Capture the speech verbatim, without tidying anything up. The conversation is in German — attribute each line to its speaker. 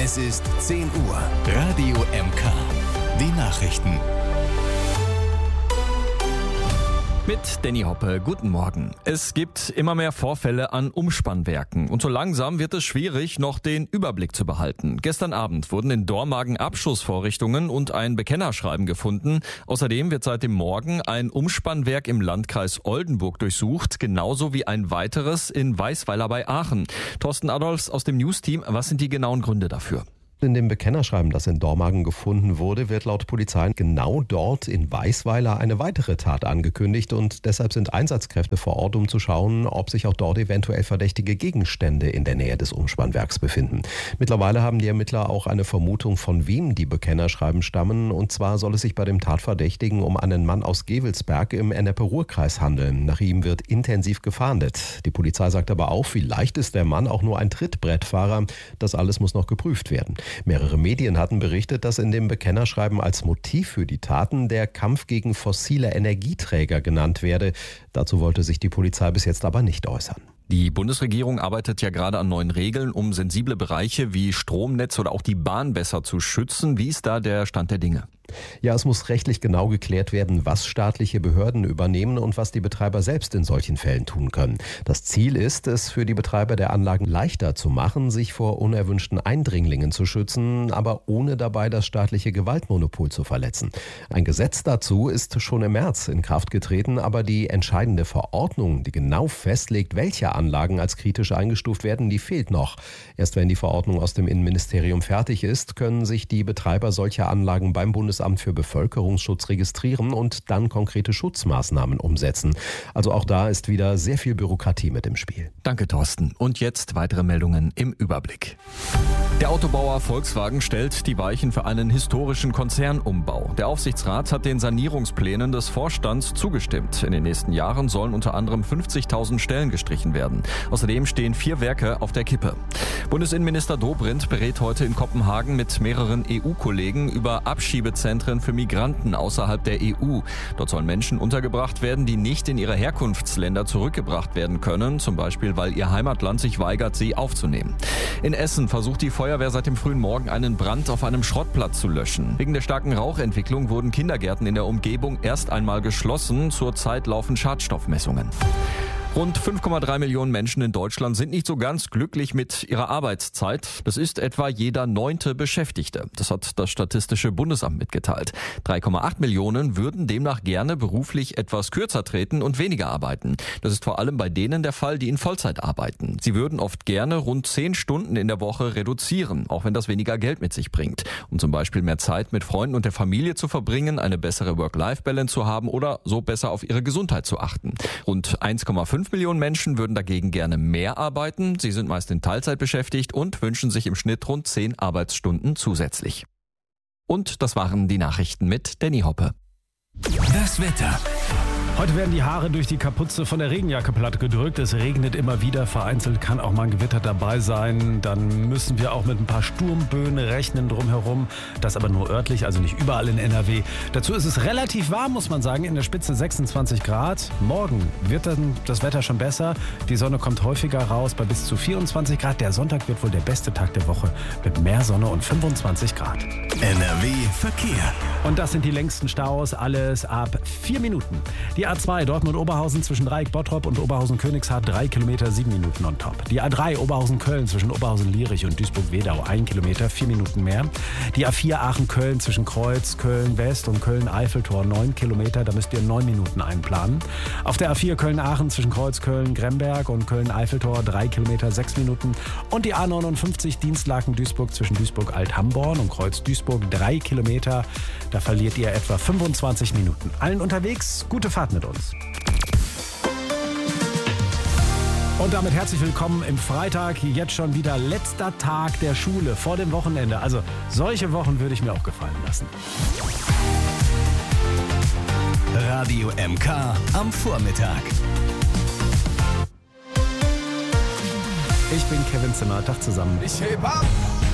Speaker 1: Es ist zehn Uhr. Radio M K. Die Nachrichten.
Speaker 2: Mit Danny Hoppe, guten Morgen. Es gibt immer mehr Vorfälle an Umspannwerken und so langsam wird es schwierig, noch den Überblick zu behalten. Gestern Abend wurden in Dormagen Abschussvorrichtungen und ein Bekennerschreiben gefunden. Außerdem wird seit dem Morgen ein Umspannwerk im Landkreis Oldenburg durchsucht, genauso wie ein weiteres in Weisweiler bei Aachen. Thorsten Adolfs aus dem News-Team, was sind die genauen Gründe dafür?
Speaker 3: In dem Bekennerschreiben, das in Dormagen gefunden wurde, wird laut Polizei genau dort in Weisweiler eine weitere Tat angekündigt und deshalb sind Einsatzkräfte vor Ort, um zu schauen, ob sich auch dort eventuell verdächtige Gegenstände in der Nähe des Umspannwerks befinden. Mittlerweile haben die Ermittler auch eine Vermutung, von wem die Bekennerschreiben stammen, und zwar soll es sich bei dem Tatverdächtigen um einen Mann aus Gevelsberg im Ennepe-Ruhr-Kreis handeln. Nach ihm wird intensiv gefahndet. Die Polizei sagt aber auch, vielleicht ist der Mann auch nur ein Trittbrettfahrer. Das alles muss noch geprüft werden. Mehrere Medien hatten berichtet, dass in dem Bekennerschreiben als Motiv für die Taten der Kampf gegen fossile Energieträger genannt werde. Dazu wollte sich die Polizei bis jetzt aber nicht äußern.
Speaker 2: Die Bundesregierung arbeitet ja gerade an neuen Regeln, um sensible Bereiche wie Stromnetz oder auch die Bahn besser zu schützen. Wie ist da der Stand der Dinge?
Speaker 3: Ja, es muss rechtlich genau geklärt werden, was staatliche Behörden übernehmen und was die Betreiber selbst in solchen Fällen tun können. Das Ziel ist es, für die Betreiber der Anlagen leichter zu machen, sich vor unerwünschten Eindringlingen zu schützen, aber ohne dabei das staatliche Gewaltmonopol zu verletzen. Ein Gesetz dazu ist schon im März in Kraft getreten, aber die entscheidende Verordnung, die genau festlegt, welche Anlagen als kritisch eingestuft werden, die fehlt noch. Erst wenn die Verordnung aus dem Innenministerium fertig ist, können sich die Betreiber solcher Anlagen beim Bundesamt für Bevölkerungsschutz registrieren und dann konkrete Schutzmaßnahmen umsetzen. Also auch da ist wieder sehr viel Bürokratie mit im Spiel.
Speaker 2: Danke, Thorsten. Und jetzt weitere Meldungen im Überblick. Der Autobauer Volkswagen stellt die Weichen für einen historischen Konzernumbau. Der Aufsichtsrat hat den Sanierungsplänen des Vorstands zugestimmt. In den nächsten Jahren sollen unter anderem fünfzigtausend Stellen gestrichen werden. Außerdem stehen vier Werke auf der Kippe. Bundesinnenminister Dobrindt berät heute in Kopenhagen mit mehreren E U-Kollegen über Abschiebezentren für Migranten außerhalb der E U. Dort sollen Menschen untergebracht werden, die nicht in ihre Herkunftsländer zurückgebracht werden können, zum Beispiel weil ihr Heimatland sich weigert, sie aufzunehmen. In Essen versucht die Feuerwehr seit dem frühen Morgen einen Brand auf einem Schrottplatz zu löschen. Wegen der starken Rauchentwicklung wurden Kindergärten in der Umgebung erst einmal geschlossen. Zurzeit laufen Schadstoffmessungen. Rund fünf Komma drei Millionen Menschen in Deutschland sind nicht so ganz glücklich mit ihrer Arbeitszeit. Das ist etwa jeder neunte Beschäftigte. Das hat das Statistische Bundesamt mitgeteilt. drei Komma acht Millionen würden demnach gerne beruflich etwas kürzer treten und weniger arbeiten. Das ist vor allem bei denen der Fall, die in Vollzeit arbeiten. Sie würden oft gerne rund zehn Stunden in der Woche reduzieren, auch wenn das weniger Geld mit sich bringt. Um zum Beispiel mehr Zeit mit Freunden und der Familie zu verbringen, eine bessere Work-Life-Balance zu haben oder so besser auf ihre Gesundheit zu achten. Rund eins Komma fünf Millionen Menschen würden dagegen gerne mehr arbeiten. Sie sind meist in Teilzeit beschäftigt und wünschen sich im Schnitt rund zehn Arbeitsstunden zusätzlich. Und das waren die Nachrichten mit Danny Hoppe.
Speaker 1: Das Wetter.
Speaker 4: Heute werden die Haare durch die Kapuze von der Regenjacke platt gedrückt. Es regnet immer wieder, vereinzelt kann auch mal ein Gewitter dabei sein. Dann müssen wir auch mit ein paar Sturmböen rechnen drumherum. Das aber nur örtlich, also nicht überall in N R W. Dazu ist es relativ warm, muss man sagen, in der Spitze sechsundzwanzig Grad. Morgen wird dann das Wetter schon besser. Die Sonne kommt häufiger raus bei bis zu vierundzwanzig Grad. Der Sonntag wird wohl der beste Tag der Woche mit mehr Sonne und fünfundzwanzig Grad.
Speaker 1: N R W Verkehr.
Speaker 4: Und das sind die längsten Staus, alles ab vier Minuten. Die A zwei Dortmund-Oberhausen zwischen Dreieck-Bottrop und Oberhausen-Königshardt drei Kilometer, sieben Minuten on top. Die A drei Oberhausen-Köln zwischen Oberhausen-Lierich und Duisburg-Wedau ein Kilometer, vier Minuten mehr. Die A vier Aachen-Köln zwischen Kreuz, Köln-West und Köln-Eiffeltor neun Kilometer, da müsst ihr neun Minuten einplanen. Auf der A vier Köln-Aachen zwischen Kreuz, Köln-Gremberg und Köln-Eiffeltor drei Kilometer, sechs Minuten. Und die A neunundfünfzig Dienstlaken-Duisburg zwischen Duisburg-Alt-Hamborn und Kreuz-Duisburg drei Kilometer, da verliert ihr etwa fünfundzwanzig Minuten. Allen unterwegs, gute Fahrt mit uns. Und damit herzlich willkommen im Freitag, jetzt schon wieder letzter Tag der Schule vor dem Wochenende. Also solche Wochen würde ich mir auch gefallen lassen.
Speaker 1: Radio M K am Vormittag.
Speaker 4: Ich bin Kevin Zimmer, Tag zusammen.
Speaker 5: Ich heb ab!